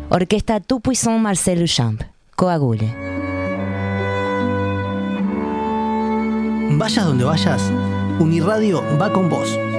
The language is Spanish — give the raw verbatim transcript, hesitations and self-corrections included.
Orquesta Tout Puissant Marcel Duchamp. Coagule. Vayas donde vayas, Uniradio va con vos.